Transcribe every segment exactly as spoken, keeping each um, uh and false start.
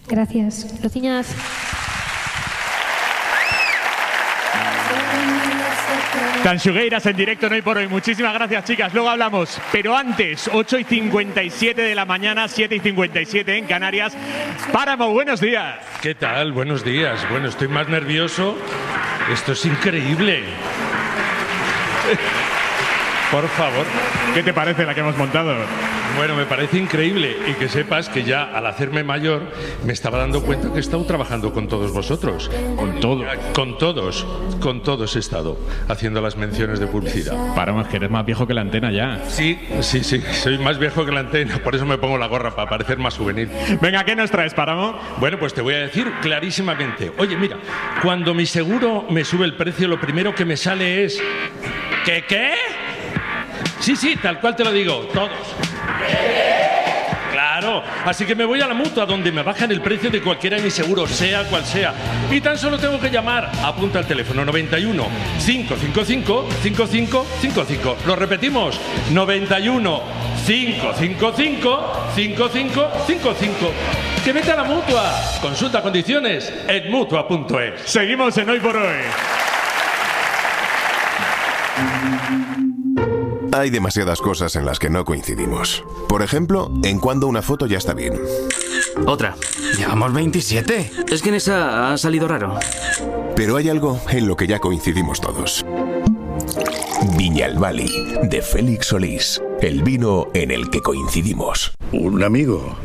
Gracias. Luciñas. Tanxugueiras en directo, no hay por hoy. Muchísimas gracias, chicas. Luego hablamos. Pero antes, ocho y cincuenta y siete de la mañana, siete y cincuenta y siete en Canarias. Páramo, buenos días. ¿Qué tal? Buenos días. Bueno, estoy más nervioso. Esto es increíble. Por favor. ¿Qué te parece la que hemos montado? Bueno, me parece increíble, y que sepas que ya al hacerme mayor me estaba dando cuenta que he estado trabajando con todos vosotros. ¿Con todos? Con todos, con todos he estado haciendo las menciones de publicidad. Páramo, es que eres más viejo que la antena ya. Sí, sí, sí, soy más viejo que la antena, por eso me pongo la gorra, para parecer más juvenil. Venga, ¿qué nos traes, Páramo? Bueno, pues te voy a decir clarísimamente. Oye, mira, cuando mi seguro me sube el precio, lo primero que me sale es... ¿Qué, qué? Sí, sí, tal cual te lo digo, todos. Claro, así que me voy a la Mutua, donde me bajan el precio de cualquiera de mis seguros, sea cual sea. Y tan solo tengo que llamar. Apunta al teléfono noventa y uno, cinco cinco cinco, cinco cinco cinco cinco. Lo repetimos, noventa y uno, cinco cinco cinco, cinco cinco cinco cinco. Que vete a la Mutua. Consulta condiciones en mutua punto es. Seguimos en Hoy por Hoy. Hay demasiadas cosas en las que no coincidimos. Por ejemplo, en cuando una foto ya está bien. Otra. Llevamos veintisiete. Es que en esa ha salido raro. Pero hay algo en lo que ya coincidimos todos. Viñalbali, de Félix Solís. El vino en el que coincidimos. ¿Un amigo?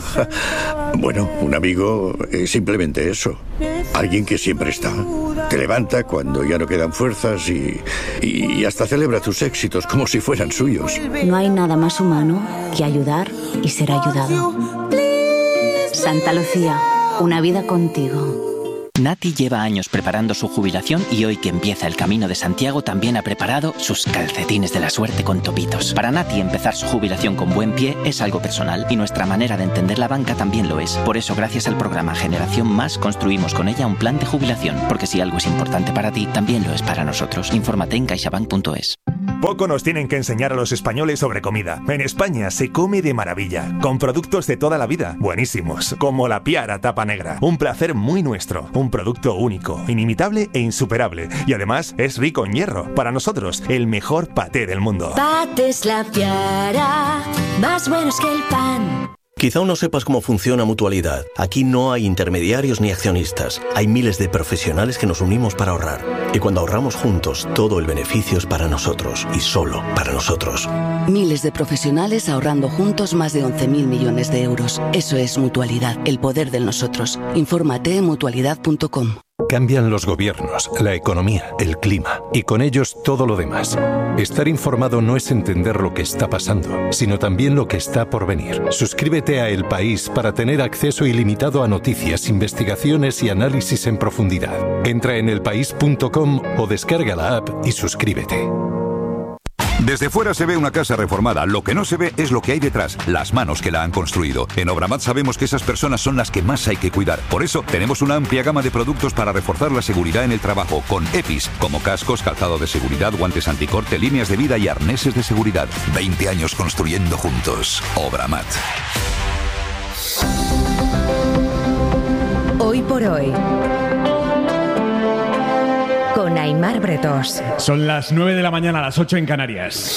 Bueno, un amigo es simplemente eso. Alguien que siempre está. Te levanta cuando ya no quedan fuerzas y, y hasta celebra tus éxitos como si fueran suyos. No hay nada más humano que ayudar y ser ayudado. Santa Lucía, una vida contigo. Nati lleva años preparando su jubilación y hoy que empieza el Camino de Santiago también ha preparado sus calcetines de la suerte con topitos. Para Nati empezar su jubilación con buen pie es algo personal y nuestra manera de entender la banca también lo es. Por eso gracias al programa Generación Más construimos con ella un plan de jubilación, porque si algo es importante para ti, también lo es para nosotros. Infórmate en caixabank punto es. Poco nos tienen que enseñar a los españoles sobre comida. En España se come de maravilla, con productos de toda la vida, buenísimos, como la Piara Tapa Negra. Un placer muy nuestro, un producto único, inimitable e insuperable. Y además es rico en hierro. Para nosotros, el mejor paté del mundo. Patés La Piara, más buenos que el pan. Quizá aún no sepas cómo funciona Mutualidad. Aquí no hay intermediarios ni accionistas. Hay miles de profesionales que nos unimos para ahorrar. Y cuando ahorramos juntos, todo el beneficio es para nosotros y solo para nosotros. Miles de profesionales ahorrando juntos más de once mil millones de euros. Eso es Mutualidad, el poder del nosotros. Infórmate en mutualidad punto com. Cambian los gobiernos, la economía, el clima y con ellos todo lo demás. Estar informado no es entender lo que está pasando, sino también lo que está por venir. Suscríbete a El País para tener acceso ilimitado a noticias, investigaciones y análisis en profundidad. Entra en el país punto com o descarga la app y suscríbete. Desde fuera se ve una casa reformada, lo que no se ve es lo que hay detrás, las manos que la han construido. En Obramat sabemos que esas personas son las que más hay que cuidar. Por eso tenemos una amplia gama de productos para reforzar la seguridad en el trabajo, con EPIs, como cascos, calzado de seguridad, guantes anticorte, líneas de vida y arneses de seguridad. veinte años construyendo juntos. Obramat. Hoy por hoy, con Aimar Bretós. Son las nueve de la mañana, a las ocho en Canarias.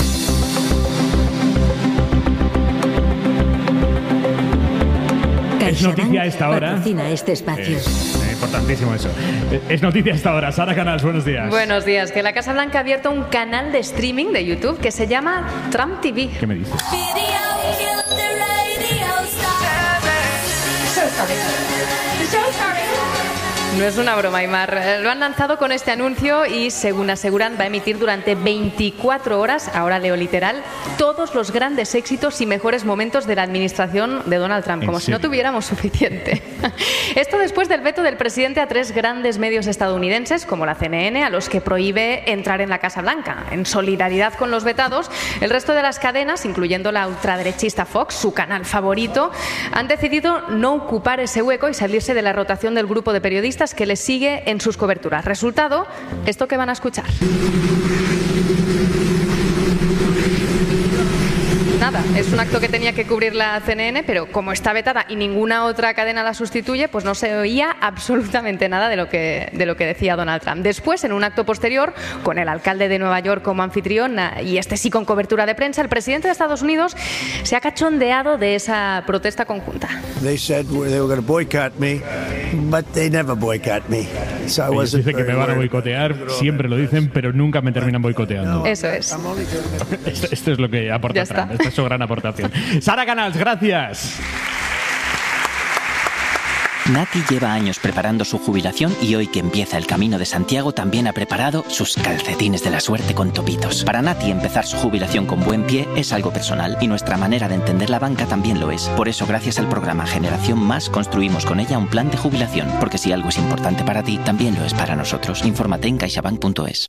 Es noticia a esta hora. Patrocina este espacio. Es importantísimo eso. Es noticia a esta hora. Sara Canals, buenos días. Buenos días. Que la Casa Blanca ha abierto un canal de streaming de YouTube que se llama Trump T V. ¿Qué me dices? No es una broma, Aimar. Lo han lanzado con este anuncio y, según aseguran, va a emitir durante veinticuatro horas, ahora leo literal, todos los grandes éxitos y mejores momentos de la administración de Donald Trump, como si no tuviéramos suficiente. Esto después del veto del presidente a tres grandes medios estadounidenses, como la C N N, a los que prohíbe entrar en la Casa Blanca. En solidaridad con los vetados, el resto de las cadenas, incluyendo la ultraderechista Fox, su canal favorito, han decidido no ocupar ese hueco y salirse de la rotación del grupo de periodistas que les sigue en sus coberturas. Resultado, esto que van a escuchar. nada, es un acto que tenía que cubrir la C N N, pero como está vetada y ninguna otra cadena la sustituye, pues no se oía absolutamente nada de lo que, de lo que decía Donald Trump. Después, en un acto posterior, con el alcalde de Nueva York como anfitrión, y este sí con cobertura de prensa, el presidente de Estados Unidos se ha cachondeado de esa protesta conjunta. They said they were going to boycott me, but they never boycott me. So I Ellos dicen que me van a boicotear, siempre lo dicen, pero nunca me terminan boicoteando. Eso es. Esto, esto es lo que aporta Trump. Esta es su gran aportación. Sara Canals, gracias. Nati lleva años preparando su jubilación y hoy que empieza el Camino de Santiago también ha preparado sus calcetines de la suerte con topitos. Para Nati empezar su jubilación con buen pie es algo personal y nuestra manera de entender la banca también lo es. Por eso gracias al programa Generación Más construimos con ella un plan de jubilación, porque si algo es importante para ti, también lo es para nosotros. Infórmate en caixabank punto es.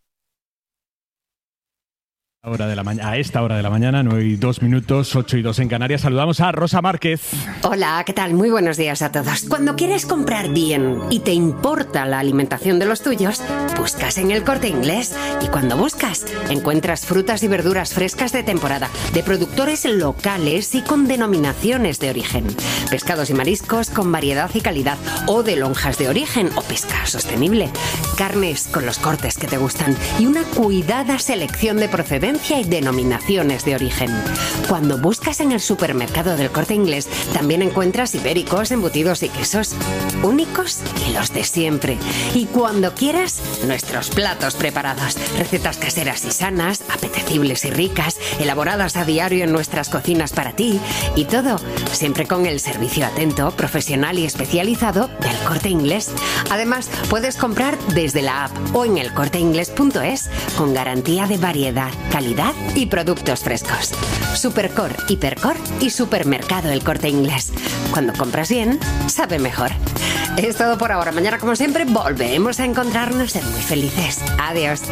Hora de la ma- a esta hora de la mañana, nueve y dos minutos, ocho y dos en Canarias. Saludamos a Rosa Márquez. Hola, ¿qué tal? Muy buenos días a todos. Cuando quieres comprar bien y te importa la alimentación de los tuyos, buscas en El Corte Inglés. Y cuando buscas, encuentras frutas y verduras frescas de temporada, de productores locales y con denominaciones de origen. Pescados y mariscos con variedad y calidad, o de lonjas de origen, o pesca sostenible. Carnes con los cortes que te gustan y una cuidada selección de procedencia y denominaciones de origen. Cuando buscas en el supermercado del Corte Inglés, también encuentras ibéricos, embutidos y quesos únicos y los de siempre. Y cuando quieras, nuestros platos preparados, recetas caseras y sanas, apetecibles y ricas, elaboradas a diario en nuestras cocinas para ti, y todo siempre con el servicio atento, profesional y especializado del Corte Inglés. Además, puedes comprar desde la app o en el corte inglés punto es con garantía de variedad, calidad y productos frescos. Supercor, Hipercor y Supermercado El Corte Inglés. Cuando compras bien, sabe mejor. Es todo por ahora. Mañana, como siempre, volvemos a encontrarnos en Muy Felices. Adiós.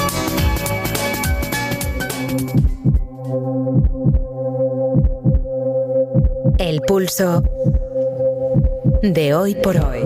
El pulso de hoy por hoy.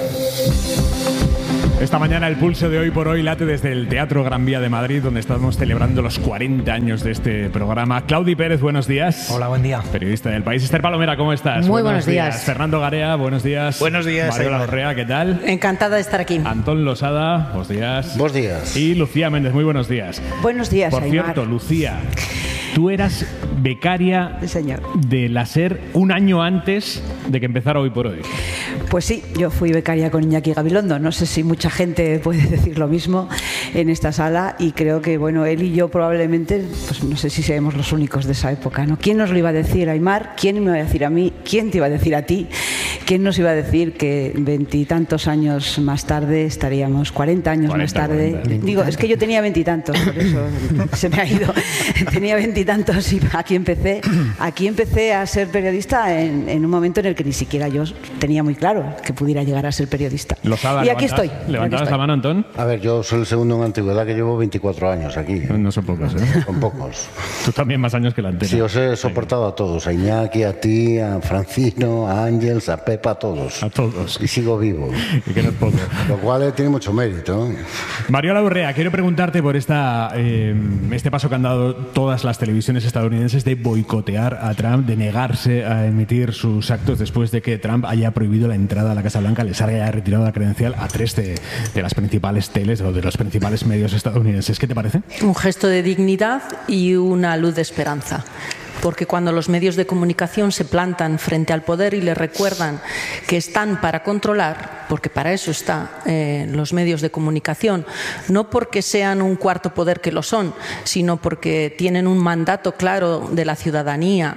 Esta mañana el pulso de hoy por hoy late desde el Teatro Gran Vía de Madrid, donde estamos celebrando los cuarenta años de este programa. Claudi Pérez, buenos días. Hola, buen día. Periodista del País. Esther Palomera, ¿cómo estás? Muy buenos, buenos días. días. Fernando Garea, buenos días. Buenos días. Mariola Correa, ¿qué tal? Encantada de estar aquí. Antón Losada, buenos días. Buenos días. Y Lucía Méndez, muy buenos días. Buenos días, Por Aymar. cierto, Lucía, tú eras becaria sí, señor. de la SER un año antes de que empezara Hoy por Hoy. Pues sí, yo fui becaria con Iñaki Gabilondo. No sé si mucha gente puede decir lo mismo en esta sala, y creo que bueno, él y yo probablemente, pues no sé si seremos los únicos de esa época, ¿no? ¿Quién nos lo iba a decir, Aymar? ¿Quién me iba a decir a mí? ¿Quién te iba a decir a ti? ¿Quién nos iba a decir que veintitantos años más tarde estaríamos, cuarenta años cuarenta, más tarde? cuarenta. Digo, es que yo tenía veintitantos, por eso se me ha ido. Tenía veintitantos y aquí empecé, aquí empecé a ser periodista en, en un momento en el que ni siquiera yo tenía muy claro que pudiera llegar a ser periodista. Lozada, y aquí estoy. ¿Levantabas la mano, Antón? A ver, yo soy el segundo en antigüedad, que llevo veinticuatro años aquí. No son pocos, ¿eh? Son pocos. Tú también más años que la antena. Sí, os he soportado a todos. A Iñaki, a ti, a Francino, a Ángels, a Pepa, a todos. A todos. Y sigo vivo. Y que no es poco. Lo cual eh, tiene mucho mérito. ¿eh? Mariola Urrea, quiero preguntarte por esta, eh, este paso que han dado todas las televisiones estadounidenses de boicotear a Trump, de negarse a emitir sus actos después de que Trump haya prohibido la entrada a la Casa Blanca, les haya retirado la credencial a tres de, de las principales teles o de los principales medios estadounidenses. ¿Qué te parece? Un gesto de dignidad y una luz de esperanza. Porque cuando los medios de comunicación se plantan frente al poder y le recuerdan que están para controlar, porque para eso están eh, los medios de comunicación, no porque sean un cuarto poder, que lo son, sino porque tienen un mandato claro de la ciudadanía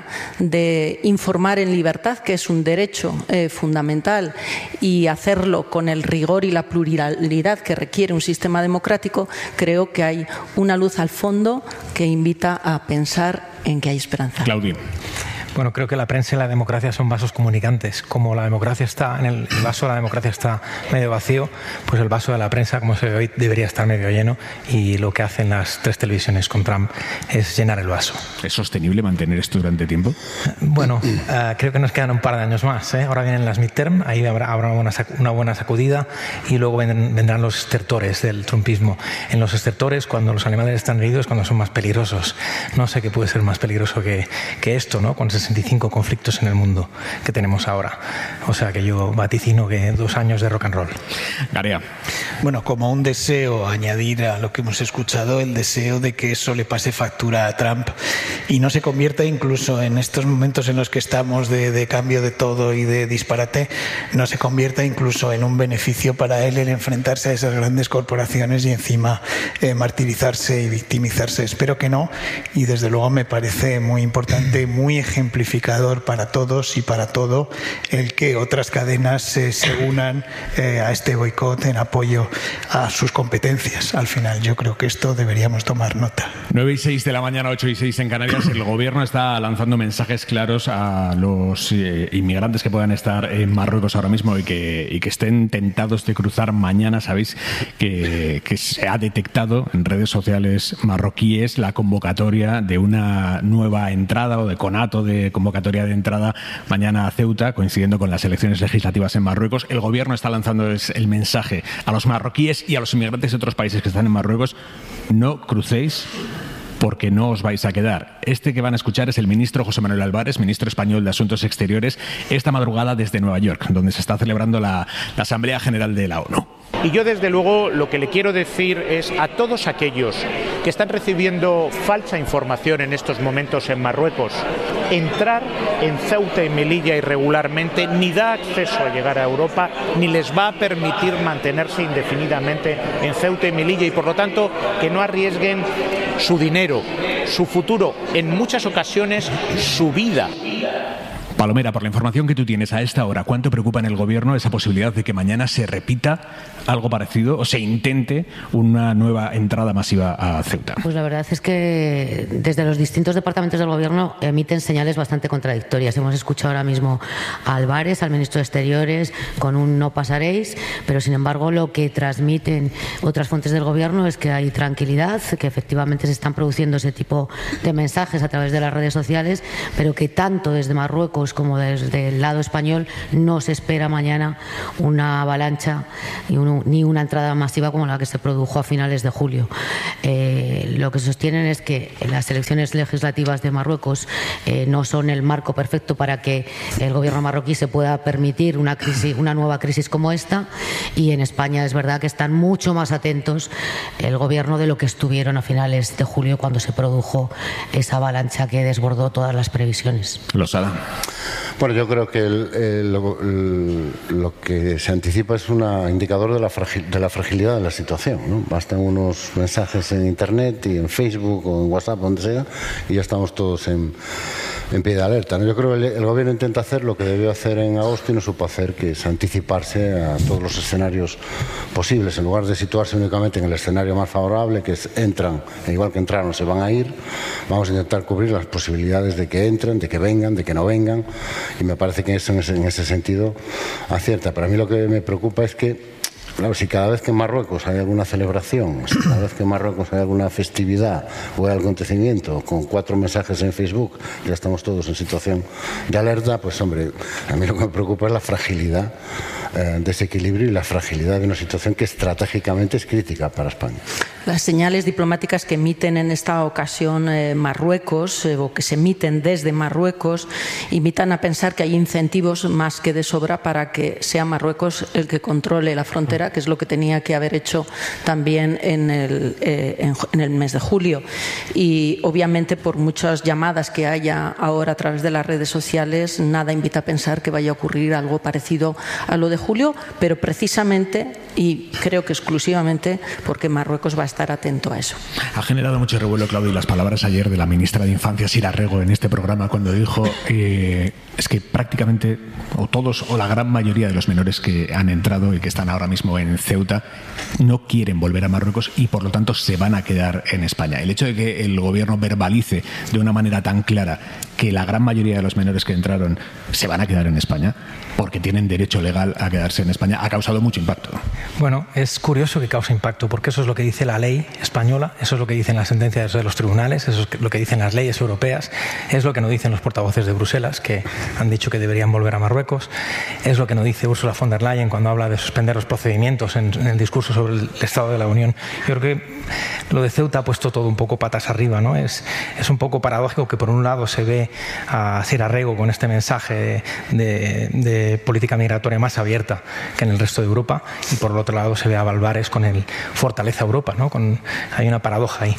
de informar en libertad, que es un derecho eh, fundamental, y hacerlo con el rigor y la pluralidad que requiere un sistema democrático, creo que hay una luz al fondo que invita a pensar en que hay esperanza. Claudia. Bueno, creo que la prensa y la democracia son vasos comunicantes. Como la democracia está, en el, el vaso de la democracia está medio vacío, pues el vaso de la prensa, como se ve hoy, debería estar medio lleno, y lo que hacen las tres televisiones con Trump es llenar el vaso. ¿Es sostenible mantener esto durante tiempo? Bueno, uh, creo que nos quedan un par de años más, ¿eh? Ahora vienen las midterm, ahí habrá, habrá una, buena sac- una buena sacudida, y luego vendrán, vendrán los estertores del trumpismo. En los estertores, cuando los animales están heridos, cuando son más peligrosos. No sé qué puede ser más peligroso que, que esto, ¿no? Con sesenta y cinco conflictos en el mundo que tenemos ahora. O sea que yo vaticino que dos años de rock and roll. Garea. Bueno, como un deseo, añadir a lo que hemos escuchado, el deseo de que eso le pase factura a Trump y no se convierta, incluso en estos momentos en los que estamos de, de cambio de todo y de disparate, no se convierta incluso en un beneficio para él el enfrentarse a esas grandes corporaciones y encima eh, martirizarse y victimizarse. Espero que no, y desde luego me parece muy importante, muy ejemplificador para todos y para todo el que otras cadenas eh, se unan eh, a este boicot en apoyo a sus competencias. Al final yo creo que esto deberíamos tomar nota. nueve y seis de la mañana, ocho y seis en Canarias. El gobierno está lanzando mensajes claros a los eh, inmigrantes que puedan estar en Marruecos ahora mismo y que, y que estén tentados de cruzar mañana. Sabéis que, que se ha detectado en redes sociales marroquíes la convocatoria de una nueva entrada o de conato de convocatoria de entrada mañana a Ceuta, coincidiendo con las elecciones legislativas en Marruecos. El gobierno está lanzando el mensaje a los marroquíes y a los inmigrantes de otros países que están en Marruecos: no crucéis porque no os vais a quedar. Este que van a escuchar es el ministro José Manuel Álvarez, ministro español de Asuntos Exteriores, esta madrugada desde Nueva York, donde se está celebrando la, la Asamblea General de la ONU. Y yo, desde luego, lo que le quiero decir es a todos aquellos que están recibiendo falsa información en estos momentos en Marruecos: entrar en Ceuta y Melilla irregularmente ni da acceso a llegar a Europa, ni les va a permitir mantenerse indefinidamente en Ceuta y Melilla, y por lo tanto que no arriesguen su dinero, su futuro, en muchas ocasiones su vida. Palomera, por la información que tú tienes a esta hora, ¿cuánto preocupa en el gobierno esa posibilidad de que mañana se repita algo parecido o se intente una nueva entrada masiva a Ceuta? Pues la verdad es que desde los distintos departamentos del gobierno emiten señales bastante contradictorias. Hemos escuchado ahora mismo a Álvarez, al ministro de Exteriores, con un no pasaréis, pero sin embargo lo que transmiten otras fuentes del gobierno es que hay tranquilidad, que efectivamente se están produciendo ese tipo de mensajes a través de las redes sociales, pero que tanto desde Marruecos como desde el lado español no se espera mañana una avalancha y un, ni una entrada masiva como la que se produjo a finales de julio. Eh, lo que sostienen es que las elecciones legislativas de Marruecos eh, no son el marco perfecto para que el gobierno marroquí se pueda permitir una crisis, una nueva crisis como esta, y en España es verdad que están mucho más atentos el gobierno de lo que estuvieron a finales de julio, cuando se produjo esa avalancha que desbordó todas las previsiones. Losada. Bueno, yo creo que el, el, lo, el, lo que se anticipa es un indicador de la, fragil, de la fragilidad de la situación, ¿no? Bastan unos mensajes en Internet y en Facebook o en WhatsApp, donde sea, y ya estamos todos en, en pie de alerta, ¿no? Yo creo que el, el gobierno intenta hacer lo que debió hacer en agosto y no supo hacer, que es anticiparse a todos los escenarios posibles. En lugar de situarse únicamente en el escenario más favorable, que es entran, e igual que entraron se van a ir, vamos a intentar cubrir las posibilidades de que entren, de que vengan, de que no vengan, y me parece que eso en ese, en ese sentido acierta. Para mí lo que me preocupa es que, claro, si cada vez que en Marruecos hay alguna celebración, si cada vez que en Marruecos hay alguna festividad o hay acontecimiento con cuatro mensajes en Facebook, ya estamos todos en situación de alerta, pues hombre, a mí lo que me preocupa es la fragilidad eh, de ese equilibrio y la fragilidad de una situación que estratégicamente es crítica para España. Las señales diplomáticas que emiten en esta ocasión eh, Marruecos, eh, o que se emiten desde Marruecos, invitan a pensar que hay incentivos más que de sobra para que sea Marruecos el que controle la frontera, que es lo que tenía que haber hecho también en el, eh, en, en el mes de julio. Y obviamente, por muchas llamadas que haya ahora a través de las redes sociales, nada invita a pensar que vaya a ocurrir algo parecido a lo de julio, pero precisamente y creo que exclusivamente porque Marruecos va a estar atento a eso. Ha generado mucho revuelo, Claudio, las palabras ayer de la ministra de Infancia, Sira Rego, en este programa, cuando dijo eh, es que prácticamente o todos o la gran mayoría de los menores que han entrado y que están ahora mismo en Ceuta no quieren volver a Marruecos y por lo tanto se van a quedar en España. El hecho de que el gobierno verbalice de una manera tan clara que la gran mayoría de los menores que entraron se van a quedar en España porque tienen derecho legal a quedarse en España ha causado mucho impacto. Bueno, es curioso que cause impacto porque eso es lo que dice la ley española, eso es lo que dicen las sentencias de los tribunales, eso es lo que dicen las leyes europeas, es lo que nos dicen los portavoces de Bruselas que han dicho que deberían volver a Marruecos, es lo que nos dice Ursula von der Leyen cuando habla de suspender los procedimientos en, en el discurso sobre el Estado de la Unión. Yo creo que lo de Ceuta ha puesto todo un poco patas arriba, ¿no? Es, es un poco paradójico que por un lado se ve a Sira Rego con este mensaje de, de política migratoria más abierta que en el resto de Europa y por el otro lado se ve a Álvarez con el Fortaleza Europa, ¿no? Con, hay una paradoja ahí.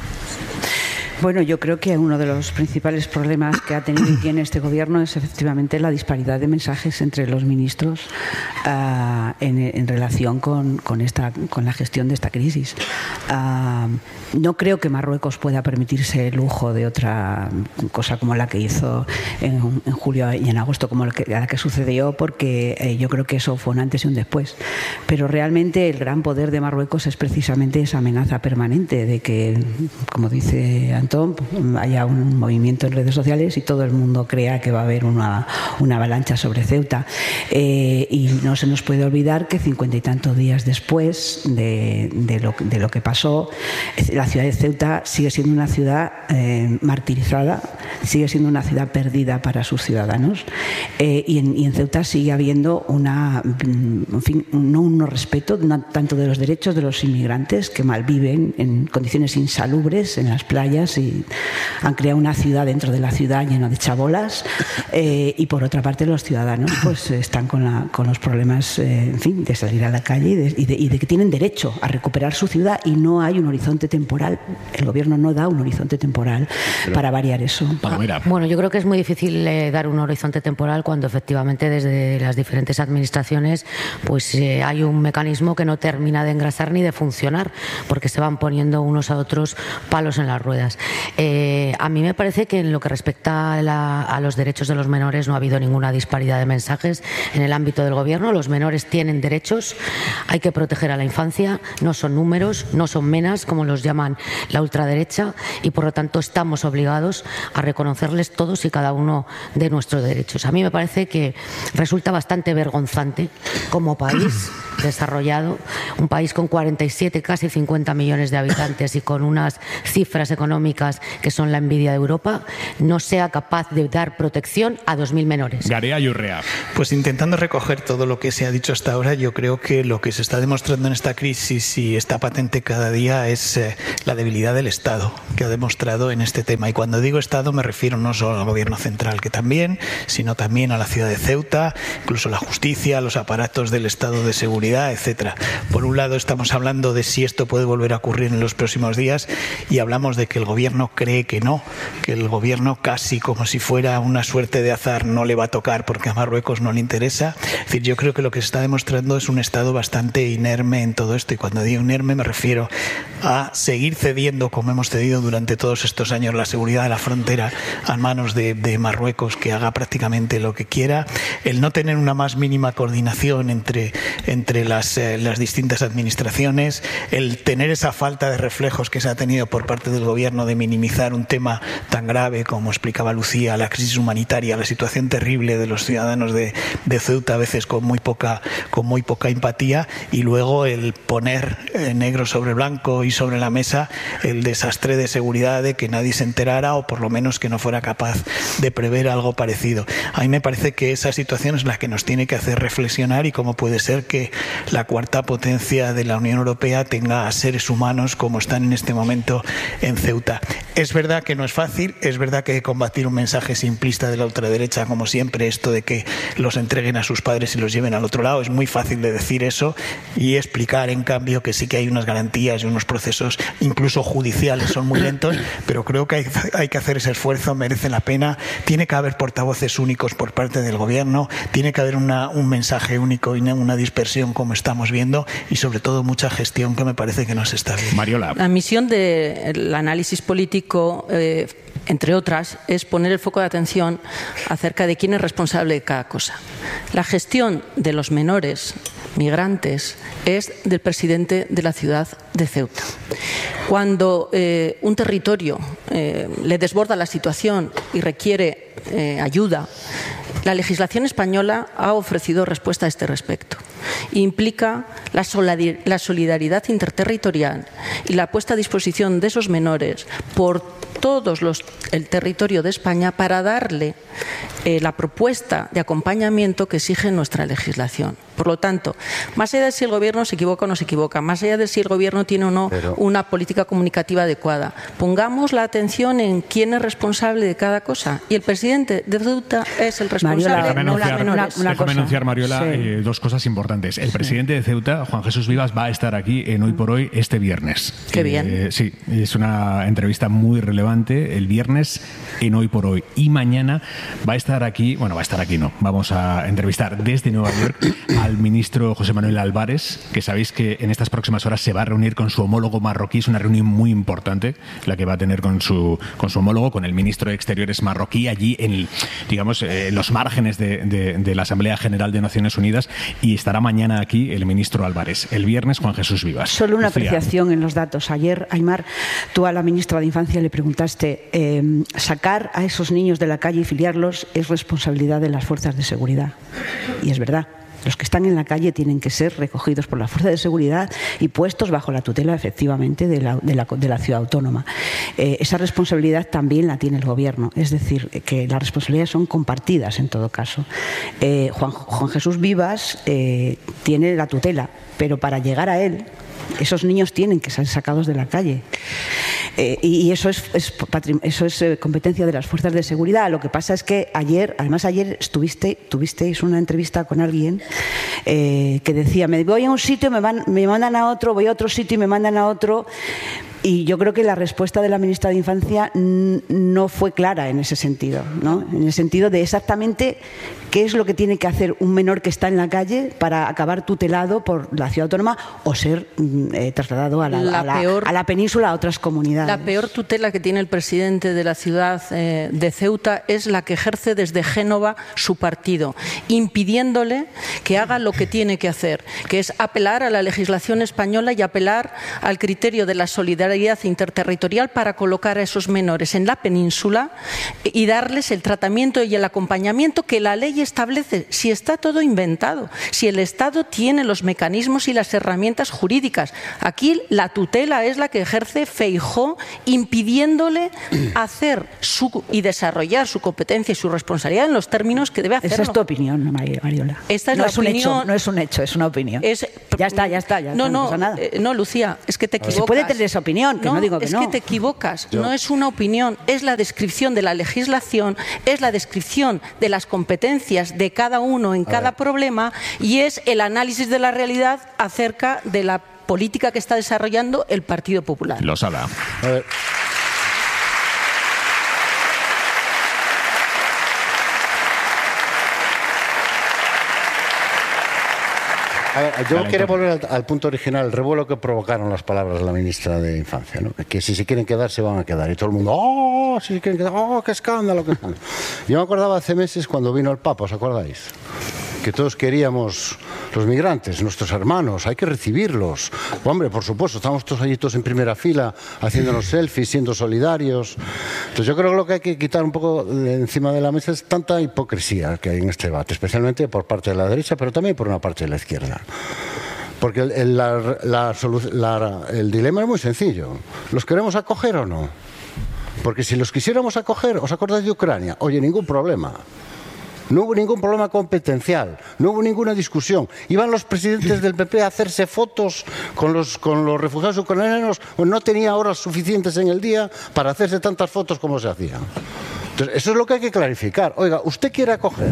Bueno, yo creo que uno de los principales problemas que ha tenido y tiene este gobierno es efectivamente la disparidad de mensajes entre los ministros uh, en, en relación con, con, esta, con la gestión de esta crisis. Uh, no creo que Marruecos pueda permitirse el lujo de otra cosa como la que hizo en, en julio y en agosto, como la que, la que sucedió, porque eh, yo creo que eso fue un antes y un después. Pero realmente el gran poder de Marruecos es precisamente esa amenaza permanente de que, como dice Antón, haya un movimiento en redes sociales y todo el mundo crea que va a haber una, una avalancha sobre Ceuta. Eh, y no se nos puede olvidar que cincuenta y tantos días después de, de, lo, de lo que pasó, la ciudad de Ceuta sigue siendo una ciudad eh, martirizada, sigue siendo una ciudad perdida para sus ciudadanos. Eh, y, en, y en Ceuta sigue habiendo una, en fin, no un no respeto no tanto de los derechos de los inmigrantes que malviven en condiciones insalubres en las playas y han creado una ciudad dentro de la ciudad llena de chabolas, eh, y por otra parte los ciudadanos pues están con, la, con los problemas eh, en fin, de salir a la calle y de, y, de, y de que tienen derecho a recuperar su ciudad y no hay un horizonte temporal. El gobierno no da un horizonte temporal Pero, para variar eso. Palomera. Bueno, yo creo que es muy difícil eh, dar un horizonte temporal cuando efectivamente desde las diferentes administraciones pues eh, hay un mecanismo que no termina de engrasar ni de funcionar porque se van poniendo unos a otros palos en las ruedas. Eh, a mí me parece que en lo que respecta a, la, a los derechos de los menores no ha habido ninguna disparidad de mensajes en el ámbito del gobierno. Los menores tienen derechos, hay que proteger a la infancia, no son números, no son menas, como los llaman la ultraderecha, y por lo tanto estamos obligados a reconocerles todos y cada uno de nuestros derechos. A mí me parece que resulta bastante vergonzante como país desarrollado, un país con cuarenta y siete, casi cincuenta millones de habitantes y con unas cifras económicas que son la envidia de Europa, no sea capaz de dar protección a dos mil menores. Garea Yurrea. Pues intentando recoger todo lo que se ha dicho hasta ahora, yo creo que lo que se está demostrando en esta crisis y está patente cada día es eh, la debilidad del Estado que ha demostrado en este tema. Y cuando digo Estado me refiero no solo al gobierno central, que también, sino también a la ciudad de Ceuta, incluso la justicia, los aparatos del Estado de seguridad, etcétera. Por un lado estamos hablando de si esto puede volver a ocurrir en los próximos días y hablamos de que el gobierno cree que no, que el gobierno casi como si fuera una suerte de azar no le va a tocar porque a Marruecos no le interesa. Es decir, yo creo que lo que se está demostrando es un Estado bastante inerme en todo esto y cuando digo inerme me refiero a seguir cediendo como hemos cedido durante todos estos años la seguridad de la frontera a manos de, de Marruecos que haga prácticamente lo que quiera, el no tener una más mínima coordinación entre, entre las, eh, las distintas administraciones, el tener esa falta de reflejos que se ha tenido por parte del gobierno de minimizar un tema tan grave como explicaba Lucía, la crisis humanitaria, la situación terrible de los ciudadanos de, de Ceuta, a veces con muy poca, con muy poca empatía, y luego el poner eh, negro sobre blanco y sobre la mesa el desastre de seguridad de que nadie se enterara o por lo menos que no fuera capaz de prever algo parecido. A mí me parece que esa situación es la que nos tiene que hacer reflexionar y cómo puede ser que la cuarta potencia de la Unión Europea tenga a seres humanos como están en este momento en Ceuta. Es verdad que no es fácil, es verdad que hay que combatir un mensaje simplista de la ultraderecha, como siempre, esto de que los entreguen a sus padres y los lleven al otro lado. Es muy fácil de decir eso y explicar, en cambio, que sí que hay unas garantías y unos procesos, incluso judiciales, son muy lentos, pero creo que hay, hay que hacer ese esfuerzo, merece la pena. Tiene que haber portavoces únicos por parte del gobierno, tiene que haber una, un mensaje único y una dispersión dispersión como estamos viendo y sobre todo mucha gestión que me parece que no se está viendo. Mariola. La misión del análisis político, eh, entre otras, es poner el foco de atención acerca de quién es responsable de cada cosa. La gestión de los menores migrantes es del presidente de la ciudad de Ceuta. Cuando eh, un territorio eh, le desborda la situación y requiere eh, ayuda, la legislación española ha ofrecido respuesta a este respecto. Implica la solidaridad interterritorial y la puesta a disposición de esos menores por todos los, el territorio de España para darle eh, la propuesta de acompañamiento que exige nuestra legislación. Por lo tanto, más allá de si el Gobierno se equivoca o no se equivoca, más allá de si el Gobierno tiene o no Pero... una política comunicativa adecuada, pongamos la atención en quién es responsable de cada cosa. Y el presidente de Ceuta es el responsable, Mariola, no las menores. Una, una déjame anunciar, Mariola, sí. eh, dos cosas importantes. El Sí. presidente de Ceuta, Juan Jesús Vivas, va a estar aquí en Hoy por Hoy este viernes. Qué bien. Eh, sí, es una entrevista muy relevante el viernes en Hoy por Hoy. Y mañana va a estar aquí, bueno, va a estar aquí no, vamos a entrevistar desde Nueva York al ministro José Manuel Álvarez, que sabéis que en estas próximas horas se va a reunir con su homólogo marroquí. Es una reunión muy importante la que va a tener con su, con su homólogo, con el ministro de Exteriores marroquí, allí en, digamos, eh, los márgenes de, de, de la Asamblea General de Naciones Unidas, y estará mañana aquí el ministro Álvarez. El viernes, Juan Jesús Vivas. Solo una Lucía. apreciación en los datos. Ayer, Aymar, tú a la ministra de Infancia le preguntaste, eh, sacar a esos niños de la calle y filiarlos es responsabilidad de las fuerzas de seguridad. Y es verdad. Los que están en la calle tienen que ser recogidos por la fuerza de seguridad y puestos bajo la tutela, efectivamente, de la, de la, de la ciudad autónoma. Eh, esa responsabilidad también la tiene el Gobierno, es decir, que las responsabilidades son compartidas en todo caso. Eh, Juan, Juan Jesús Vivas eh, tiene la tutela, pero para llegar a él, esos niños tienen que ser sacados de la calle. Eh, y eso es, es, eso es eh, competencia de las fuerzas de seguridad. Lo que pasa es que ayer, además ayer estuviste, tuvisteis una entrevista con alguien eh, que decía, me voy a un sitio, me, van, me mandan a otro, voy a otro sitio y me mandan a otro. Y yo creo que la respuesta de la ministra de Infancia no fue clara en ese sentido, ¿no? En el sentido de exactamente qué es lo que tiene que hacer un menor que está en la calle para acabar tutelado por la ciudad autónoma o ser eh, trasladado a la, la a, la, peor, a la península, a otras comunidades. La peor tutela que tiene el presidente de la ciudad eh, de Ceuta es la que ejerce desde Génova su partido, impidiéndole que haga lo que tiene que hacer, que es apelar a la legislación española y apelar al criterio de la solidaridad interterritorial para colocar a esos menores en la península y darles el tratamiento y el acompañamiento que la ley establece. Si está todo inventado, si el Estado tiene los mecanismos y las herramientas jurídicas. Aquí la tutela es la que ejerce Feijóo, impidiéndole hacer su, y desarrollar su competencia y su responsabilidad en los términos que debe hacerlo. Esa es tu opinión, Mariola. Esta es no la es un opinión. hecho, no es un hecho, es una opinión. Es, ya está, ya está, ya no, está, no, no, pasa nada. Eh, no, Lucía, es que te equivocas. Se puede tener esa opinión. Que no, no digo que es no. que te equivocas. Yo. No es una opinión, es la descripción de la legislación, es la descripción de las competencias de cada uno en A cada ver. problema y es el análisis de la realidad acerca de la política que está desarrollando el Partido Popular. Lo sabe. A ver. A ver, yo Vale, quiero entonces. volver al, al punto original, el revuelo que provocaron las palabras de la ministra de Infancia, ¿no? Que si se quieren quedar, se van a quedar. Y todo el mundo, ¡oh! Si se quieren quedar, ¡oh! ¡Qué escándalo! Qué escándalo! Yo me acordaba hace meses cuando vino el Papa, ¿os acordáis? Que todos queríamos los migrantes, nuestros hermanos, hay que recibirlos. Hombre, por supuesto, estamos todos allí todos en primera fila, haciéndonos selfies, siendo solidarios. Entonces yo creo que lo que hay que quitar un poco de encima de la mesa es tanta hipocresía que hay en este debate, especialmente por parte de la derecha, pero también por una parte de la izquierda. Porque el, el, la, la, la, el dilema es muy sencillo. ¿Los queremos acoger o no? Porque si los quisiéramos acoger, ¿os acordáis de Ucrania? Oye, ningún problema. No hubo ningún problema competencial, no hubo ninguna discusión. Iban los presidentes del P P a hacerse fotos con los, con los refugiados ucranianos, pues no tenía horas suficientes en el día para hacerse tantas fotos como se hacían. Entonces, eso es lo que hay que clarificar. Oiga, ¿usted quiere acoger?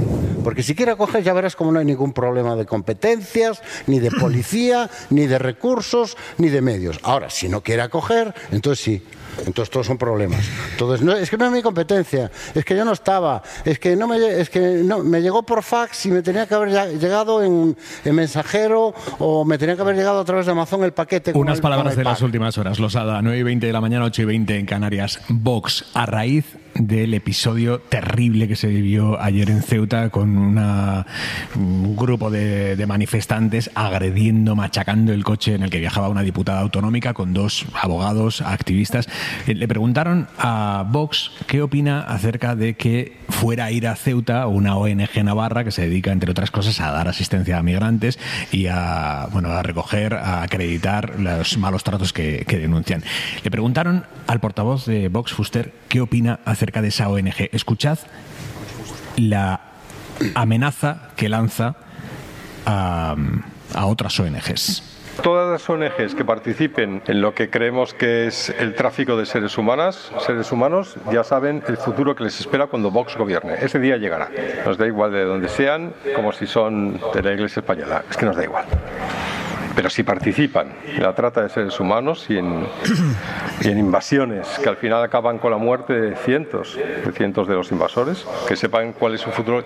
Porque si quiere acoger ya verás como no hay ningún problema de competencias, ni de policía, ni de recursos, ni de medios. Ahora, si no quiere acoger, entonces sí. Entonces todos son problemas. Entonces, no, es que no es mi competencia, es que yo no estaba, es que no me, es que no, me llegó por fax y me tenía que haber llegado en, en mensajero o me tenía que haber llegado a través de Amazon el paquete. Unas el, palabras de pack. las últimas horas, Losada, nueve y veinte de la mañana, ocho y veinte en Canarias. Vox, a raíz del episodio terrible que se vivió ayer en Ceuta con una, un grupo de, de manifestantes agrediendo, machacando el coche en el que viajaba una diputada autonómica con dos abogados, activistas. Le preguntaron a Vox qué opina acerca de que fuera a ir a Ceuta una O N G navarra que se dedica, entre otras cosas, a dar asistencia a migrantes y a, bueno, a recoger, a acreditar los malos tratos que, que denuncian. Le preguntaron al portavoz de Vox, Fuster, qué opina acerca de esa O N G. Escuchad la amenaza que lanza a, a otras O N Ges. Todas las O N Ges que participen en lo que creemos que es el tráfico de seres humanos, seres humanos, ya saben el futuro que les espera cuando Vox gobierne. Ese día llegará. Nos da igual de donde sean, como si son de la Iglesia española. Es que nos da igual. Pero si participan en la trata de seres humanos y en, y en invasiones que al final acaban con la muerte de cientos, de cientos de los invasores, que sepan cuál es su futuro.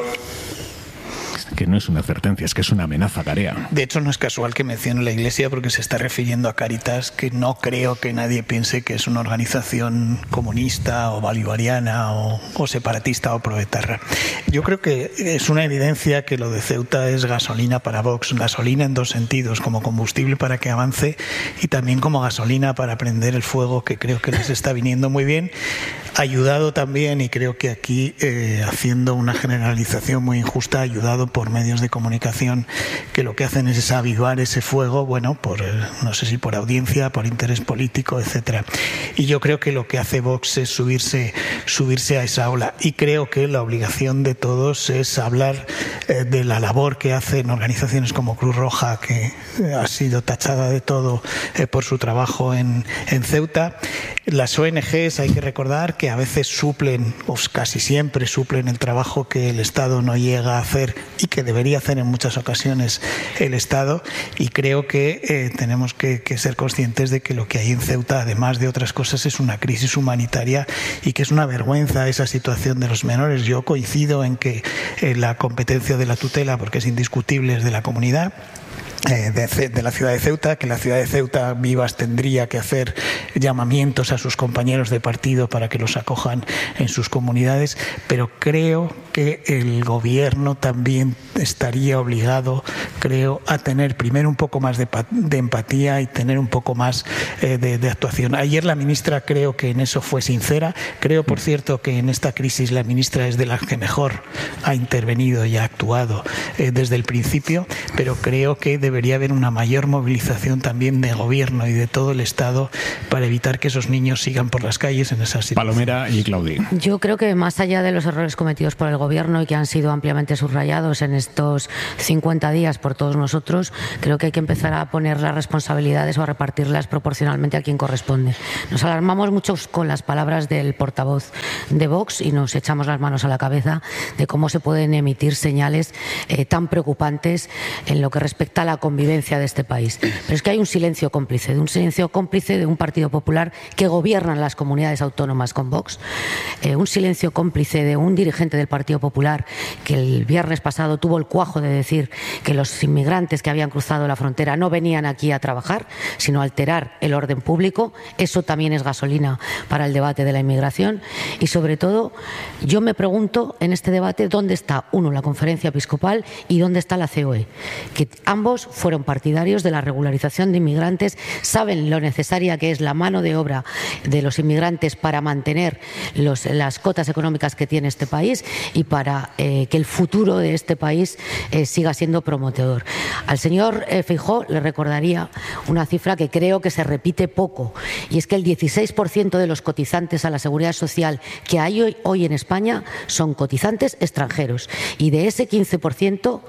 Que no es una advertencia, es que es una amenaza, Carea. De hecho, no es casual que mencione la Iglesia porque se está refiriendo a Cáritas, que no creo que nadie piense que es una organización comunista o bolivariana o, o separatista o proetarra. Yo creo que es una evidencia que lo de Ceuta es gasolina para Vox, gasolina en dos sentidos, como combustible para que avance y también como gasolina para prender el fuego, que creo que les está viniendo muy bien. Ayudado también, y creo que aquí, eh, haciendo una generalización muy injusta, ayudado por medios de comunicación que lo que hacen es avivar ese fuego, bueno, por, eh, no sé si por audiencia, por interés político, etcétera. Y yo creo que lo que hace Vox es subirse, subirse a esa ola. Y creo que la obligación de todos es hablar eh, de la labor que hacen organizaciones como Cruz Roja, que eh, ha sido tachada de todo eh, por su trabajo en, en Ceuta. Las O N Ges, hay que recordar que a veces suplen, o casi siempre suplen, el trabajo que el Estado no llega a hacer y que debería hacer en muchas ocasiones el Estado, y creo que eh, tenemos que, que ser conscientes de que lo que hay en Ceuta, además de otras cosas, es una crisis humanitaria y que es una vergüenza esa situación de los menores. Yo coincido en que eh, la competencia de la tutela, porque es indiscutible, es de la comunidad. De, de la ciudad de Ceuta, que la ciudad de Ceuta Vivas tendría que hacer llamamientos a sus compañeros de partido para que los acojan en sus comunidades, pero creo que el gobierno también estaría obligado, creo, a tener primero un poco más de, de empatía y tener un poco más eh, de, de actuación. Ayer la ministra creo que en eso fue sincera. Creo, por cierto, que en esta crisis la ministra es de las que mejor ha intervenido y ha actuado eh, desde el principio, pero creo que de debería haber una mayor movilización también de gobierno y de todo el Estado para evitar que esos niños sigan por las calles en esa situación. Palomera y Claudi. Yo creo que más allá de los errores cometidos por el gobierno y que han sido ampliamente subrayados en estos cincuenta días por todos nosotros, creo que hay que empezar a poner las responsabilidades o a repartirlas proporcionalmente a quien corresponde. Nos alarmamos mucho con las palabras del portavoz de Vox y nos echamos las manos a la cabeza de cómo se pueden emitir señales eh, tan preocupantes en lo que respecta a la convivencia de este país. Pero es que hay un silencio cómplice, de un silencio cómplice de un Partido Popular que gobierna en las comunidades autónomas con Vox, eh, un silencio cómplice de un dirigente del Partido Popular que el viernes pasado tuvo el cuajo de decir que los inmigrantes que habían cruzado la frontera no venían aquí a trabajar, sino a alterar el orden público. Eso también es gasolina para el debate de la inmigración. Y sobre todo, yo me pregunto en este debate dónde está, uno, la Conferencia Episcopal y dónde está la C O E, que ambos fueron partidarios de la regularización de inmigrantes, saben lo necesaria que es la mano de obra de los inmigrantes para mantener los, las cotas económicas que tiene este país y para eh, que el futuro de este país eh, siga siendo prometedor. Al señor eh, Feijóo le recordaría una cifra que creo que se repite poco, y es que el dieciséis por ciento de los cotizantes a la Seguridad Social que hay hoy, hoy en España son cotizantes extranjeros, y de ese quince por ciento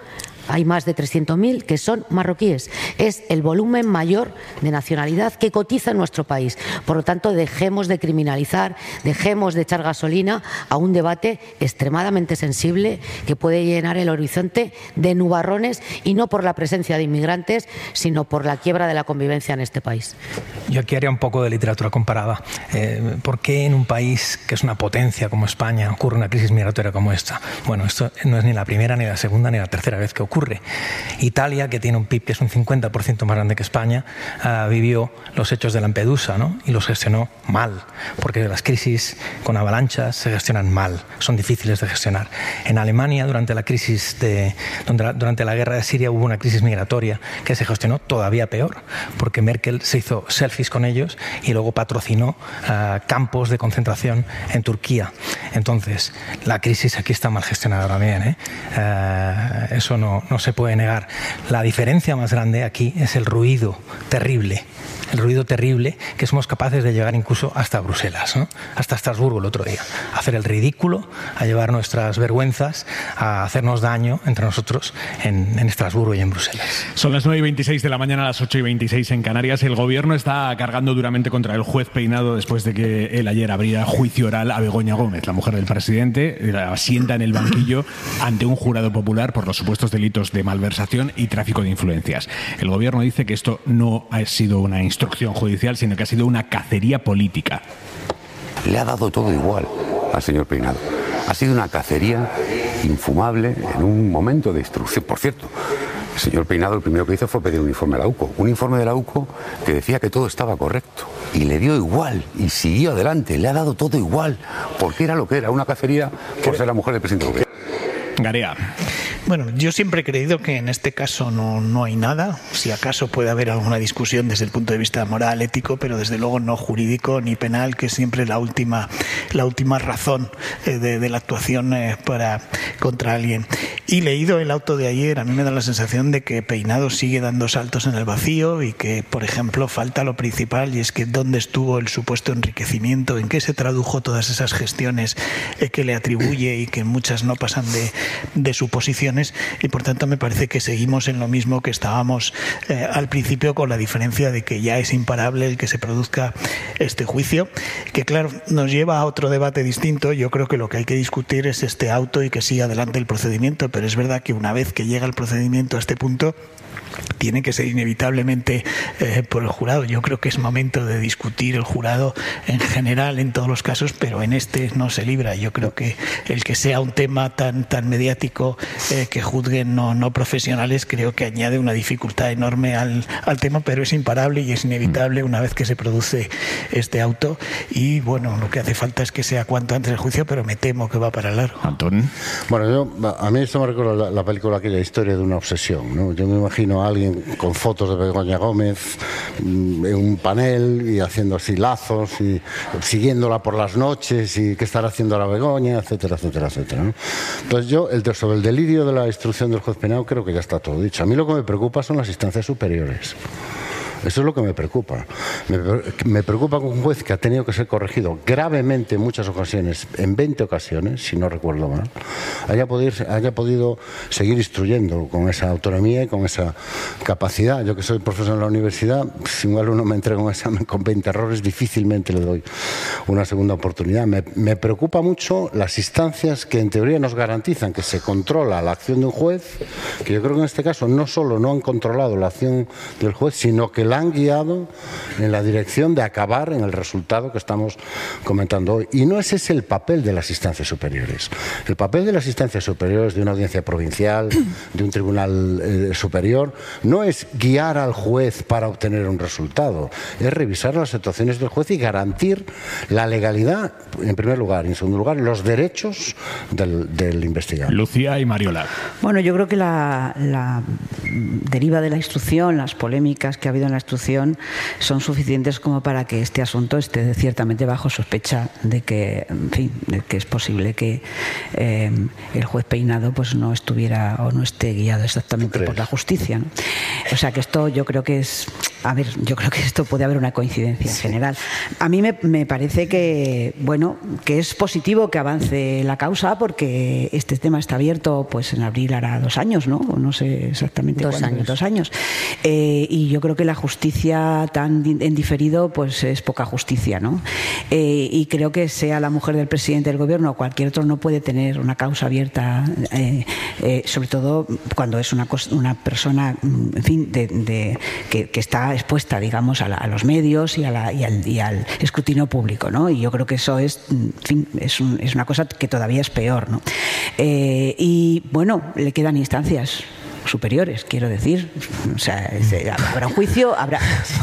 hay más de trescientos mil que son marroquíes. Es el volumen mayor de nacionalidad que cotiza en nuestro país. Por lo tanto, dejemos de criminalizar, dejemos de echar gasolina a un debate extremadamente sensible que puede llenar el horizonte de nubarrones, y no por la presencia de inmigrantes, sino por la quiebra de la convivencia en este país. Yo aquí haría un poco de literatura comparada. Eh, ¿Por qué en un país que es una potencia como España ocurre una crisis migratoria como esta? Bueno, esto no es ni la primera, ni la segunda, ni la tercera vez que ocurre. Italia, que tiene un P I B que es un cincuenta por ciento más grande que España, uh, vivió los hechos de Lampedusa, ¿no? Y los gestionó mal, porque las crisis con avalanchas se gestionan mal, son difíciles de gestionar. En Alemania, durante la crisis de, durante la guerra de Siria, hubo una crisis migratoria que se gestionó todavía peor, porque Merkel se hizo selfies con ellos y luego patrocinó uh, campos de concentración en Turquía. Entonces, la crisis aquí está mal gestionada también, ¿eh? Uh, eso no, no se puede negar. La diferencia más grande aquí es el ruido terrible, el ruido terrible que somos capaces de llegar incluso hasta Bruselas, ¿no? Hasta Estrasburgo el otro día, a hacer el ridículo, a llevar nuestras vergüenzas, a hacernos daño entre nosotros en, en Estrasburgo y en Bruselas. Son las nueve y veintiséis de la mañana, a las ocho y veintiséis en Canarias. El gobierno está cargando duramente contra el juez Peinado después de que él ayer abriera juicio oral a Begoña Gómez, la mujer del presidente. La asienta en el banquillo ante un jurado popular por los supuestos delitos de malversación y tráfico de influencias. El gobierno dice que esto no ha sido una instrucción judicial, sino que ha sido una cacería política. Le ha dado todo igual al señor Peinado. Ha sido una cacería infumable en un momento de instrucción. Por cierto, el señor Peinado lo primero que hizo fue pedir un informe a la U C O. Un informe de la U C O que decía que todo estaba correcto. Y le dio igual. Y siguió adelante. Le ha dado todo igual. Porque era lo que era. Una cacería por ser la mujer del presidente. Garea. Bueno, yo siempre he creído que en este caso no, no hay nada. Si acaso puede haber alguna discusión desde el punto de vista moral, ético, pero desde luego no jurídico ni penal, que es siempre la última, la última razón eh, de, de la actuación eh, para, contra alguien. Y leído el auto de ayer, a mí me da la sensación de que Peinado sigue dando saltos en el vacío y que, por ejemplo, falta lo principal, y es que dónde estuvo el supuesto enriquecimiento, en qué se tradujo todas esas gestiones eh, que le atribuye y que muchas no pasan de, de suposición. Y por tanto me parece que seguimos en lo mismo que estábamos eh, al principio, con la diferencia de que ya es imparable el que se produzca este juicio, que claro, nos lleva a otro debate distinto. Yo creo que lo que hay que discutir es este auto y que siga adelante el procedimiento, pero es verdad que una vez que llega el procedimiento a este punto, tiene que ser inevitablemente eh, por el jurado. Yo creo que es momento de discutir el jurado en general en todos los casos, pero en este no se libra. Yo creo que el que sea un tema tan, tan mediático, eh, que juzguen no, no profesionales, creo que añade una dificultad enorme al, al tema, pero es imparable y es inevitable una vez que se produce este auto. Y bueno, lo que hace falta es que sea cuanto antes el juicio, pero me temo que va para largo. Antón. Bueno, yo, a mí esto me recuerda la, la película, aquella Historia de una obsesión, ¿no? Yo me imagino a alguien con fotos de Begoña Gómez en un panel y haciendo así lazos y siguiéndola por las noches y qué estará haciendo la Begoña, etcétera, etcétera, etcétera, ¿no? Entonces yo, el, sobre el delirio de la instrucción del juez Peinado, creo que ya está todo dicho. A mí lo que me preocupa son las instancias superiores. Eso es lo que me preocupa. Me, me preocupa que un juez que ha tenido que ser corregido gravemente en muchas ocasiones, en veinte ocasiones, si no recuerdo mal, haya podido, haya podido seguir instruyendo con esa autonomía y con esa capacidad. Yo, que soy profesor en la universidad, si un alumno me entrega un examen con veinte errores, difícilmente le doy una segunda oportunidad. Me, me preocupa mucho las instancias que en teoría nos garantizan que se controla la acción de un juez, que yo creo que en este caso no solo no han controlado la acción del juez, sino que han guiado en la dirección de acabar en el resultado que estamos comentando hoy. Y no es ese el papel de las instancias superiores. El papel de las instancias superiores, de una audiencia provincial, de un tribunal eh, superior, no es guiar al juez para obtener un resultado, es revisar las actuaciones del juez y garantir la legalidad, en primer lugar, y en segundo lugar, los derechos del, del investigado. Lucía y Mariola. Bueno, yo creo que la, la deriva de la instrucción, las polémicas que ha habido en la instrucción son suficientes como para que este asunto esté ciertamente bajo sospecha de que, en fin, de que es posible que eh, el juez Peinado pues no estuviera o no esté guiado exactamente por la justicia, ¿no? O sea que esto yo creo que es a ver, yo creo que esto puede haber una coincidencia en general. A mí me, me parece que, bueno, que es positivo que avance la causa, porque este tema está abierto, pues en abril hará dos años, ¿no? No sé exactamente dos cuándo, años. dos años. Eh, y yo creo que la justicia tan en diferido, pues es poca justicia, ¿no? Eh, y creo que sea la mujer del presidente del gobierno o cualquier otro no puede tener una causa abierta, eh, eh, sobre todo cuando es una, una persona, en fin, de, de, que, que está expuesta, digamos, a, la, a los medios y, a la, y, al, y al escrutinio público, ¿no? Y yo creo que eso es, en fin, es, un, es una cosa que todavía es peor, ¿no? Eh, y bueno, le quedan instancias superiores, quiero decir. O sea, habrá un juicio, habrá...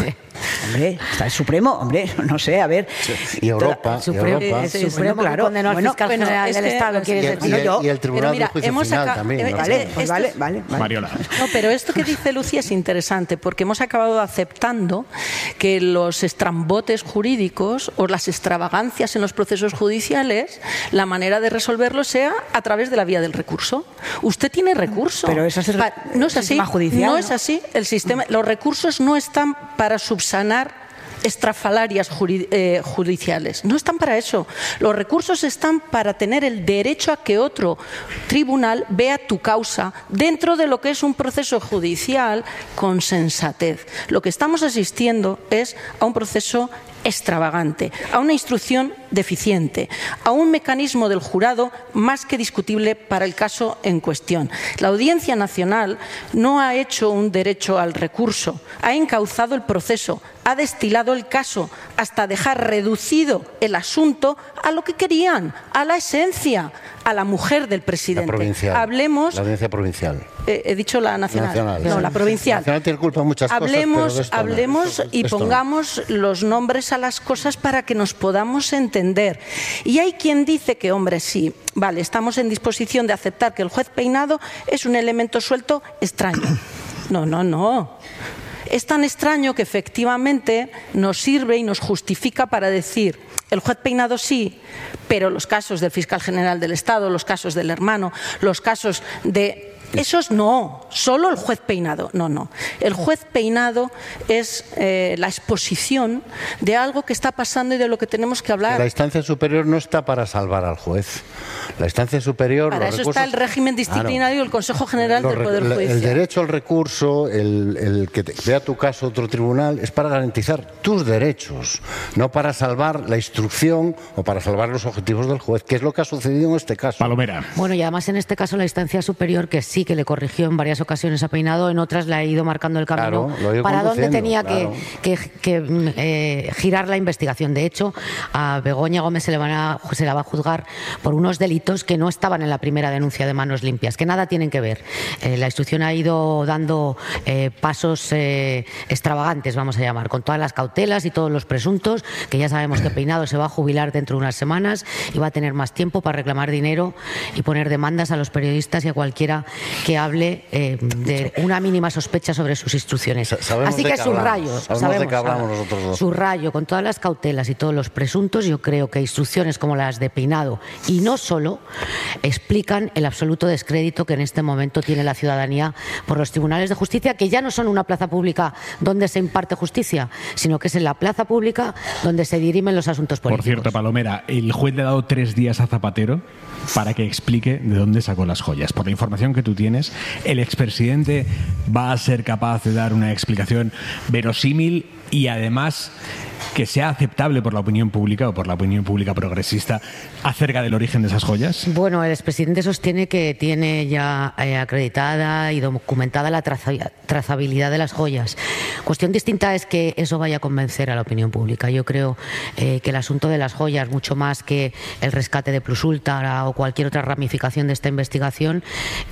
Hombre, está el Supremo, hombre, no sé, a ver. Y Europa, el Supremo, y Europa. el Supremo claro. Condenó al Bueno, fiscal bueno, general es del que, Estado, ¿quieres y, decir? y, yo? y el Tribunal mira, de Juicio hemos Final acá- también. eh, ¿no? Vale, Este- pues vale, vale, vale. Mariola. No, pero esto que dice Lucía es interesante, porque hemos acabado aceptando que los estrambotes jurídicos o las extravagancias en los procesos judiciales, la manera de resolverlo sea a través de la vía del recurso. Usted tiene recurso. Pero eso es el- Pa- no es el así. sistema judicial, no ¿no? es así. El sistema, los recursos no están para subsanar estrafalarias juri- eh, judiciales. No están para eso. Los recursos están para tener el derecho a que otro tribunal vea tu causa dentro de lo que es un proceso judicial con sensatez. Lo que estamos asistiendo es a un proceso extravagante, a una instrucción deficiente, a un mecanismo del jurado más que discutible para el caso en cuestión. La Audiencia Nacional no ha hecho un derecho al recurso, ha encauzado el proceso, ha destilado el caso hasta dejar reducido el asunto a lo que querían, a la esencia, a la mujer del La presidente. provincial. Hablemos. La audiencia provincial. Eh, he dicho la nacional. Nacional. No, la provincial. La nacional tiene culpa en muchas hablemos, cosas, pero de esto no. hablemos y Esto no. pongamos los nombres a las cosas para que nos podamos entender. Y hay quien dice que, hombre, sí, vale, estamos en disposición de aceptar que el juez Peinado es un elemento suelto extraño. No, no, no. Es tan extraño que efectivamente nos sirve y nos justifica para decir, el juez Peinado sí, pero los casos del fiscal general del Estado, los casos del hermano, los casos de... Esos no, solo el juez Peinado. No, no. El juez Peinado es eh, la exposición de algo que está pasando y de lo que tenemos que hablar. La instancia superior no está para salvar al juez. La instancia superior... Para los eso recursos... está el régimen disciplinario y el Consejo General Los del re- Poder la- Judicial. El derecho al recurso, el, el que te- vea tu caso otro tribunal, es para garantizar tus derechos, no para salvar la instrucción o para salvar los objetivos del juez, que es lo que ha sucedido en este caso. Palomera. Bueno, y además en este caso la instancia superior, que sí que le corrigió en varias ocasiones a Peinado, en otras le ha ido marcando el camino Claro, lo ha ido para dónde conduciendo, tenía claro. que, que- que, mm, eh, girar la investigación. De hecho, a Begoña Gómez se le, van a, se la va a juzgar por unos delitos que no estaban en la primera denuncia de Manos Limpias, que nada tienen que ver. Eh, la instrucción ha ido dando eh, pasos eh, extravagantes, vamos a llamar, con todas las cautelas y todos los presuntos, que ya sabemos que Peinado se va a jubilar dentro de unas semanas y va a tener más tiempo para reclamar dinero y poner demandas a los periodistas y a cualquiera que hable eh, de una mínima sospecha sobre sus instrucciones. Sabemos Así de que qué hablamos, subrayo, sabemos de qué hablamos nosotros dos. subrayo con todas las cautelas y todos los presuntos. Yo creo que instrucciones como las de Peinado, y no solo, explican el absoluto descrédito que en este momento tiene la ciudadanía por los tribunales de justicia, que ya no son una plaza pública donde se imparte justicia, sino que es en la plaza pública donde se dirimen los asuntos políticos. Por cierto, Palomera, el juez le ha dado tres días a Zapatero para que explique de dónde sacó las joyas. Por la información que tú tienes, ¿el expresidente va a ser capaz de dar una explicación verosímil y además que sea aceptable por la opinión pública o por la opinión pública progresista acerca del origen de esas joyas? Bueno, el expresidente sostiene que tiene ya eh, acreditada y documentada la traza- trazabilidad de las joyas. Cuestión distinta es que eso vaya a convencer a la opinión pública. Yo creo eh, que el asunto de las joyas, mucho más que el rescate de Plus Ultra o cualquier otra ramificación de esta investigación,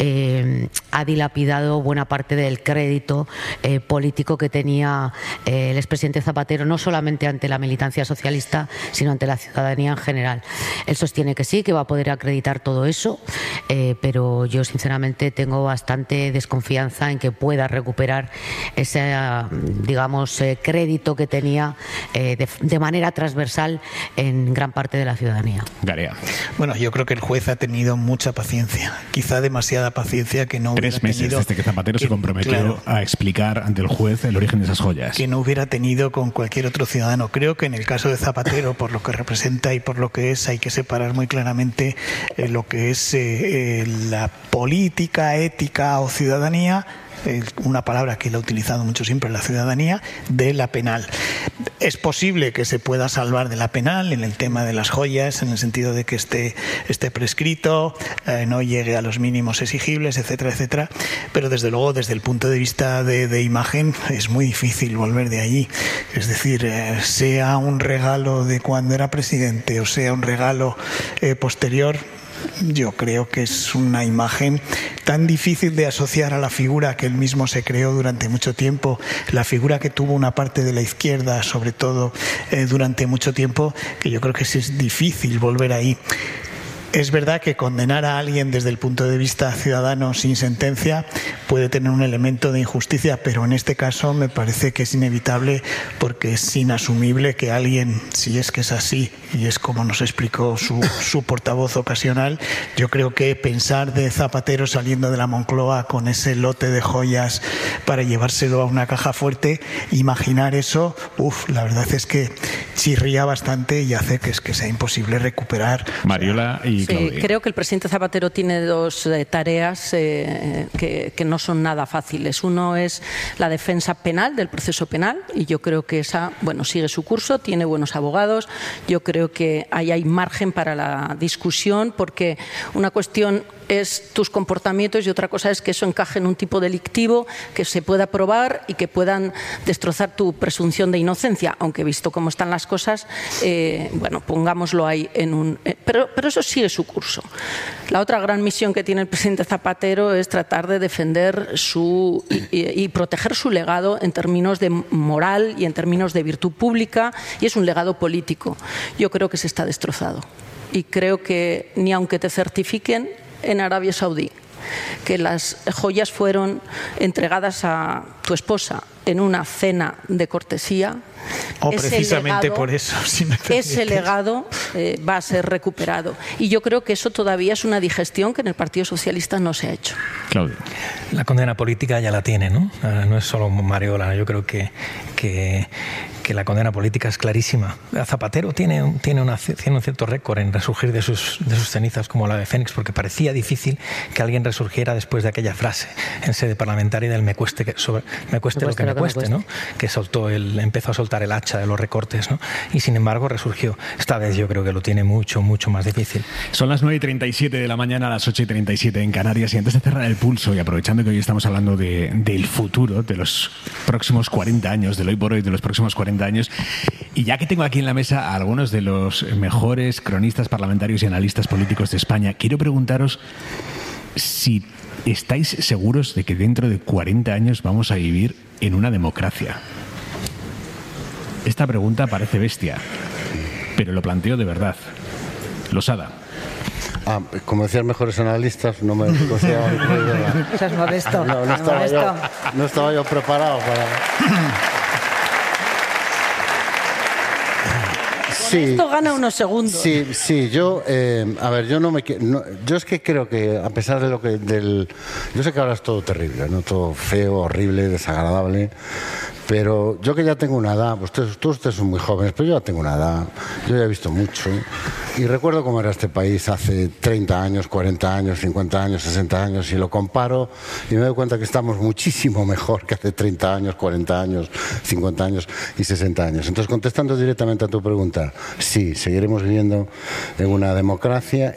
eh, ha dilapidado buena parte del crédito eh, político que tenía eh, el expresidente Zapatero, no solamente solamente ante la militancia socialista, sino ante la ciudadanía en general. Él sostiene que sí, que va a poder acreditar todo eso, eh, pero yo sinceramente tengo bastante desconfianza en que pueda recuperar ese, digamos, eh, crédito que tenía eh, de, de manera transversal en gran parte de la ciudadanía. Garea. Bueno, yo creo que el juez ha tenido mucha paciencia, quizá demasiada paciencia que no Tres hubiera meses tenido, desde que Zapatero que, se comprometió claro, a explicar ante el juez el origen de esas joyas. Que no hubiera tenido con cualquier otro ciudadano. Creo que en el caso de Zapatero, por lo que representa y por lo que es, hay que separar muy claramente eh, lo que es eh, eh, la política, ética o ciudadanía, una palabra que él ha utilizado mucho siempre, la ciudadanía, de la penal. Es posible que se pueda salvar de la penal en el tema de las joyas, en el sentido de que esté, esté prescrito, eh, no llegue a los mínimos exigibles, etcétera, etcétera, pero desde luego desde el punto de vista de, de imagen es muy difícil volver de allí. Es decir, eh, sea un regalo de cuando era presidente o sea un regalo eh, posterior, yo creo que es una imagen tan difícil de asociar a la figura que él mismo se creó durante mucho tiempo, la figura que tuvo una parte de la izquierda, sobre todo eh, durante mucho tiempo, que yo creo que sí es difícil volver ahí. Es verdad que condenar a alguien desde el punto de vista ciudadano sin sentencia puede tener un elemento de injusticia, pero en este caso me parece que es inevitable, porque es inasumible que alguien, si es que es así, y es como nos explicó su, su portavoz ocasional, yo creo que pensar de Zapatero saliendo de la Moncloa con ese lote de joyas para llevárselo a una caja fuerte, imaginar eso, uff, la verdad es que chirría bastante y hace que, es que sea imposible recuperar. Mariola y Sí, creo que el presidente Zapatero tiene dos eh, tareas eh, que, que no son nada fáciles. Uno es la defensa penal del proceso penal, y yo creo que esa, bueno, sigue su curso, tiene buenos abogados. Yo creo que ahí hay margen para la discusión, porque una cuestión es tus comportamientos y otra cosa es que eso encaje en un tipo delictivo que se pueda probar y que puedan destrozar tu presunción de inocencia, aunque visto cómo están las cosas, eh, bueno, pongámoslo ahí en un... Eh, pero, pero eso sigue su curso. La otra gran misión que tiene el presidente Zapatero es tratar de defender su y, y, y proteger su legado en términos de moral y en términos de virtud pública, y es un legado político. Yo creo que se está destrozado y creo que ni aunque te certifiquen en Arabia Saudí que las joyas fueron entregadas a tu esposa en una cena de cortesía, o ese precisamente legado, por eso, si me ese legado eh, va a ser recuperado. Y yo creo que eso todavía es una digestión que en el Partido Socialista no se ha hecho. Claudio. La condena política ya la tiene, ¿no? No es solo Mariola. Yo creo que, que, que la condena política es clarísima. Zapatero tiene, tiene, una, tiene un cierto récord en resurgir de sus, de sus cenizas como la de Fénix, porque parecía difícil que alguien resurgiera después de aquella frase en sede parlamentaria del me cueste, que, sobre, me cueste, me cueste lo que me cueste, cueste, ¿no? Que soltó el, empezó a soltar el hacha de los recortes, ¿no? Y sin embargo resurgió. Esta vez yo creo que lo tiene mucho, mucho más difícil. Son las nueve y treinta y siete de la mañana, a las ocho y treinta y siete en Canarias, y antes de cerrar el pulso y aprovechando que hoy estamos hablando de, del futuro, de los próximos cuarenta años, del hoy por hoy, de los próximos cuarenta años, y ya que tengo aquí en la mesa a algunos de los mejores cronistas parlamentarios y analistas políticos de España, quiero preguntaros si estáis seguros de que dentro de cuarenta años vamos a vivir en una democracia. Esta pregunta parece bestia, pero lo planteo de verdad. Losada. Ah, como decían mejores analistas, no me consideraba incluido. Eso es modesto. No, no, estaba modesto. yo, no estaba yo preparado para... Sí, esto gana unos segundos. Sí, sí, yo, eh, a ver, yo no me no, yo es que creo que a pesar de lo que del, yo sé que ahora es todo terrible, no todo feo, horrible, desagradable, pero yo que ya tengo una edad, pues ustedes, todos ustedes son muy jóvenes, pero yo ya tengo una edad, yo ya he visto mucho y recuerdo cómo era este país hace treinta años, cuarenta años, cincuenta años, sesenta años, y lo comparo y me doy cuenta que estamos muchísimo mejor que hace treinta años, cuarenta años, cincuenta años y sesenta años. Entonces, contestando directamente a tu pregunta, sí, seguiremos viviendo en una democracia